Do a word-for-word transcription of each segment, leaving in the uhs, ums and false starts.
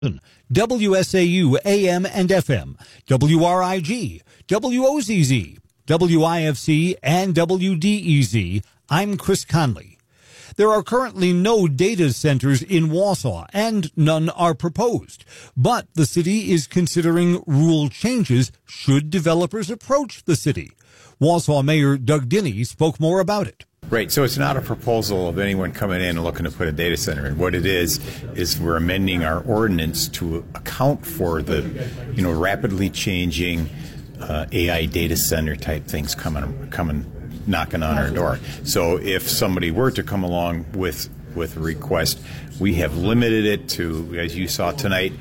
W S A U A M and F M, W R I G, W O Z Z, W I F C, and W D E Z. I'm Chris Conley. There are currently no data centers in Wausau, and none are proposed. But the city is considering rule changes should developers approach the city. Wausau Mayor Doug Dinny spoke more about it. Right, so it's not a proposal of anyone coming in and looking to put a data center in. What it is, is we're amending our ordinance to account for the, you know, rapidly changing uh, A I data center type things coming, coming, knocking on our door. So if somebody were to come along with, with a request, we have limited it to, as you saw tonight,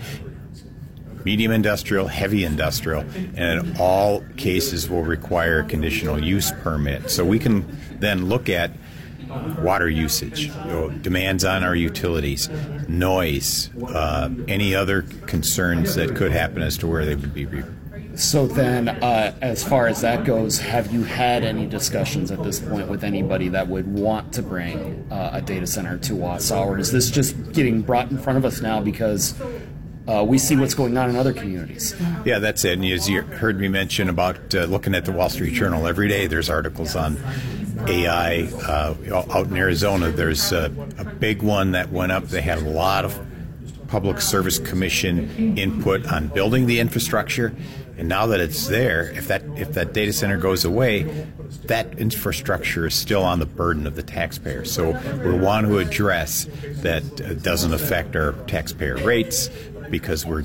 medium industrial, heavy industrial, and in all cases will require a conditional use permit. So we can then look at water usage, you know, demands on our utilities, noise, uh, any other concerns that could happen as to where they would be. So then, uh, as far as that goes, have you had any discussions at this point with anybody that would want to bring uh, a data center to Wausau, or is this just getting brought in front of us now because Uh, we see what's going on in other communities? Yeah, that's it. And as you heard me mention about uh, looking at the Wall Street Journal every day, there's articles on A I. Uh, out in Arizona, there's a, a big one that went up. They had a lot of Public Service Commission input on building the infrastructure. And now that it's there, if that if that data center goes away, that infrastructure is still on the burden of the taxpayer. So we want to address that it doesn't affect our taxpayer rates, because we're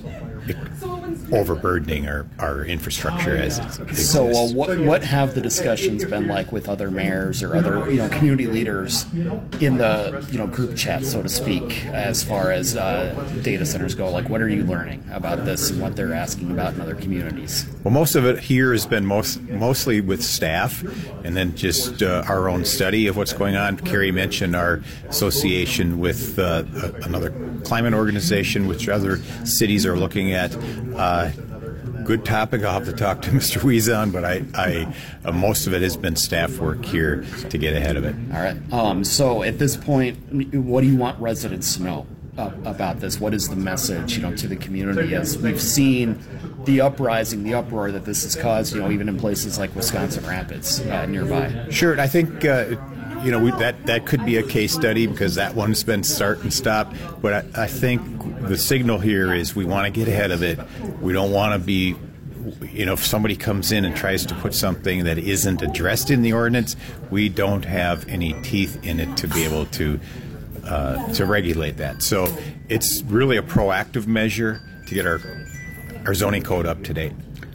overburdening our, our infrastructure as it exists. So uh, what what have the discussions been like with other mayors or other you know community leaders in the you know group chat, so to speak, as far as uh, data centers go? Like, what are you learning about this and what they're asking about in other communities? Well, most of it here has been most mostly with staff, and then just uh, our own study of what's going on. Carrie mentioned our association with uh, another climate organization, which other cities are looking at. Uh, good topic. I'll have to talk to Mister Wiese on, but I, I uh, most of it has been staff work here to get ahead of it. All right. Um, so at this point, what do you want residents to know uh, about this? What is the message, you know, to the community? As we've seen the uprising, the uproar that this has caused, you know, even in places like Wisconsin Rapids uh, nearby. Sure. I think. Uh, You know, we, that that could be a case study because that one's been start and stop. But I, I think the signal here is we want to get ahead of it. We don't want to be, you know, if somebody comes in and tries to put something that isn't addressed in the ordinance, we don't have any teeth in it to be able to uh, to regulate that. So it's really a proactive measure to get our our zoning code up to date.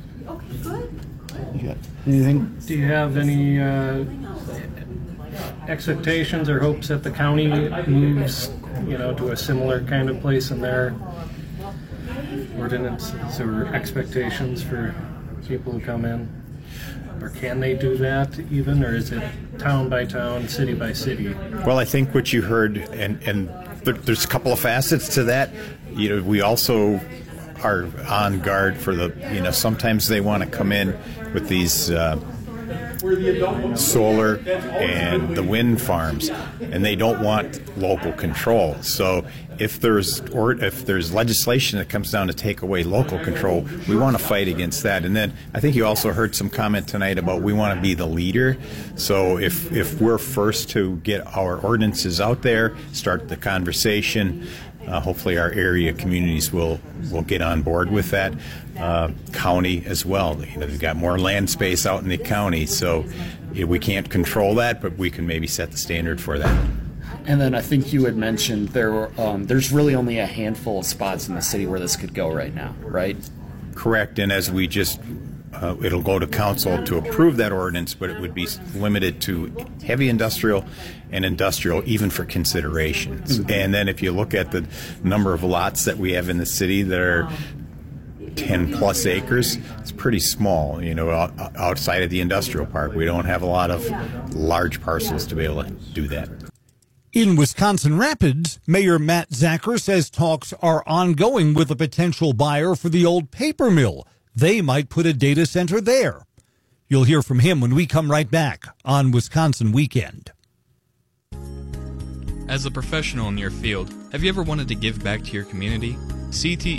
You got anything? Do you have any Uh expectations or hopes that the county moves, you know, to a similar kind of place in their ordinances or expectations for people who come in? Or can they do that even, or is it town by town, city by city? Well, I think what you heard, and, and there, there's a couple of facets to that. You know, we also are on guard for the, you know, sometimes they want to come in with these uh, solar and the wind farms, and they don't want local control. So if there's or if there's legislation that comes down to take away local control, we want to fight against that. And then I think you also heard some comment tonight about we want to be the leader. So if if we're first to get our ordinances out there, start the conversation, uh, hopefully our area communities will will get on board with that. Uh, county as well. You know, they've got more land space out in the county, so you know, we can't control that, but we can maybe set the standard for that. And then I think you had mentioned there were, um, there's really only a handful of spots in the city where this could go right now, right? Correct, and as we just, uh, it'll go to council to approve that ordinance, but it would be limited to heavy industrial and industrial, even for considerations. Mm-hmm. And then if you look at the number of lots that we have in the city that are ten plus acres, it's pretty small, you know, outside of the industrial park. We don't have a lot of large parcels to be able to do that. In Wisconsin Rapids, Mayor Matt Zacher says talks are ongoing with a potential buyer for the old paper mill. They might put a data center there. You'll hear from him when we come right back on Wisconsin Weekend. As a professional in your field, have you ever wanted to give back to your community? C T